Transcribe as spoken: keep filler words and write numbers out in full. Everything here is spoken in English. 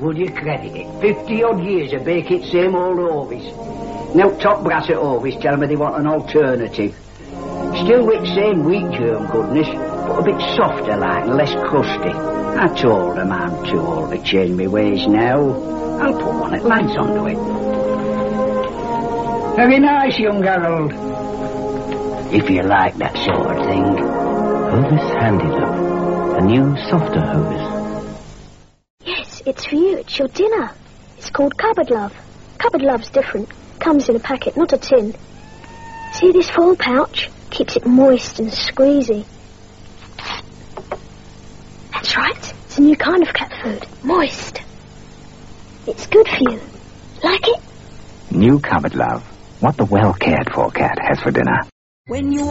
Would you credit it? Fifty odd years of baking same old Ovis. Now top brass at Ovis tell me they want an alternative. Still with same wheat germ goodness, but a bit softer like and less crusty. I told them I'm too old to change my ways now. I'll put one at lads onto it. Very nice, young Harold. If you like that sort of thing. Hovis Handy Love. A new, softer Hovis. Yes, it's for you. It's your dinner. It's called Cupboard Love. Cupboard Love's different. Comes in a packet, not a tin. See this foil pouch? Keeps it moist and squeezy. That's right. It's a new kind of cat food. Moist. It's good for you. Like it? New Cupboard Love. What the well-cared-for cat has for dinner. When you